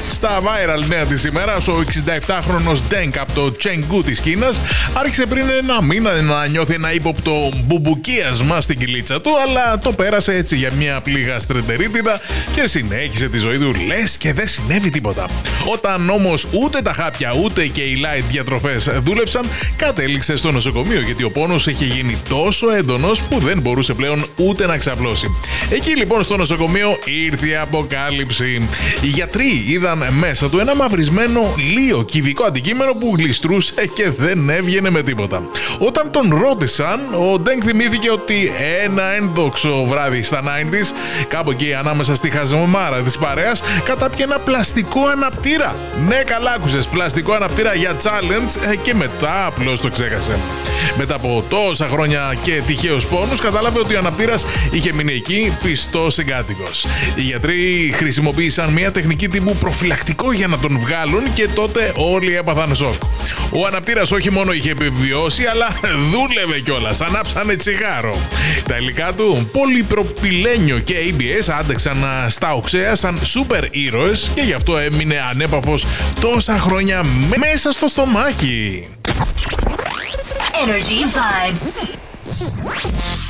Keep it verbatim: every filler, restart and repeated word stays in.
Στα viral νέα της ημέρας, ο εξηνταεπτάχρονος Ντενκ από το Τσενγκού της Κίνας άρχισε πριν ένα μήνα να νιώθει ένα ύποπτο μπουμπουκίασμα στην κυλίτσα του, αλλά το πέρασε έτσι για μια απλή γαστρεντερίτιδα και συνέχισε τη ζωή του λες και δεν συνέβη τίποτα. Όταν όμως ούτε τα χάπια ούτε και οι light διατροφές δούλεψαν, κατέληξε στο νοσοκομείο γιατί ο πόνος είχε γίνει τόσο έντονος που δεν μπορούσε πλέον ούτε να ξαπλώσει. Εκεί λοιπόν στο νοσοκομείο ήρθε η αποκάλυψη. Οι γιατροί είδαν μέσα του ένα μαυρισμένο λίο κυβικό αντικείμενο που γλιστρούσε και δεν έβγαινε με τίποτα. Όταν τον ρώτησαν, ο Ντενκ θυμήθηκε ότι ένα ένδοξο βράδυ στα ενενήντα, κάπου εκεί ανάμεσα στη χαζομάρα της παρέας, κατάπιε ένα πλαστικό αναπτήρα. Ναι, καλά άκουσες, πλαστικό αναπτήρα για challenge και μετά απλώς το ξέχασε. Μετά από τόσα χρόνια και τυχαίους πόνους, κατάλαβε ότι ο αναπτήρας είχε μείνει εκεί πιστός εγκάτοικος. Οι γιατροί χρησιμοποίησαν μια τεχνική τύπου προφυλακτικό για να τον βγάλουν και τότε όλοι έπαθαν σοκ. Ο αναπτήρας όχι μόνο είχε επιβιώσει, αλλά δούλευε κιόλας. Ανάψανε τσιγάρο. Τα υλικά του, πολυπροπυλένιο και έι μπι ες, άντεξαν στα οξέα σαν σούπερ ήρωες και γι' αυτό έμεινε ανέπαφος τόσα χρόνια μέσα στο στομάχι. Energy Vibes.